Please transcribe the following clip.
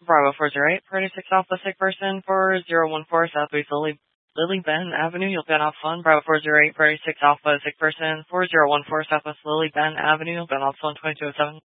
Bravo 408, Party 6 Alpha, sick person 4014 Southwest Lily Ben Avenue, you'll been off on. Bravo 408, Party 6 Alpha, sick person 4014 Southwest Lily Ben Avenue, you'll been off on 2207.